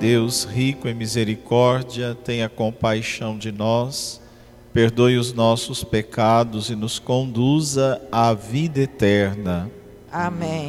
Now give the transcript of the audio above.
Deus, rico em misericórdia, tenha compaixão de nós, perdoe os nossos pecados e nos conduza à vida eterna. Amém.